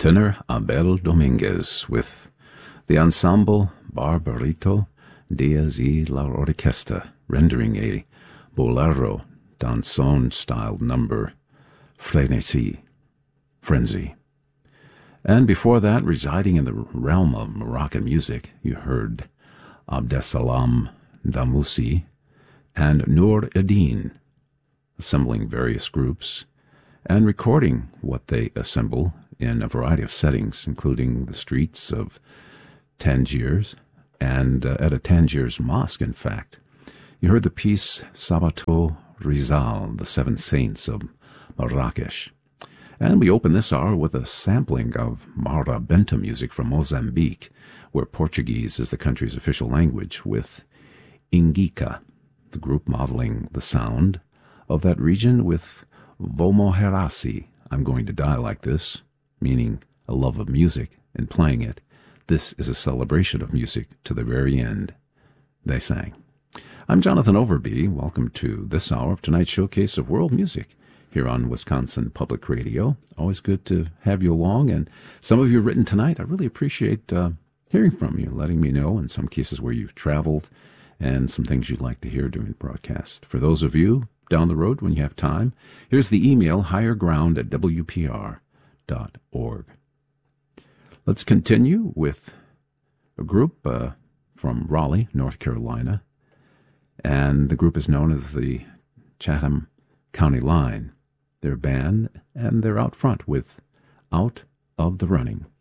tenor Abel Dominguez with the ensemble Barbarito Diaz y la Orquesta, rendering a bolero danzón-styled number, Frénésie, Frenzy. And before that, residing in the realm of Moroccan music, you heard Abdesalam Damoussi and Noor Eddin, assembling various groups and recording what they assemble in a variety of settings, including the streets of Tangiers and at a Tangiers mosque, in fact. You heard the piece Sabato Rizal, the Seven Saints of Marrakesh. And we open this hour with a sampling of Mara Benta music from Mozambique, where Portuguese is the country's official language, with Ingika, the group modeling the sound of that region with Vomo Herasi, I'm Going to Die Like This, meaning a love of music and playing it. This is a celebration of music to the very end, they sang. I'm Jonathan Overby. Welcome to this hour of tonight's showcase of world music here on Wisconsin Public Radio. Always good to have you along, and some of you have written tonight. I really appreciate hearing from you, letting me know in some cases where you've traveled and some things you'd like to hear during the broadcast. For those of you down the road when you have time, here's the email, higherground@wpr.org. Let's continue with a group from Raleigh, North Carolina, and the group is known as the Chatham County Line. They're a band, and they're out front with Out of the Running.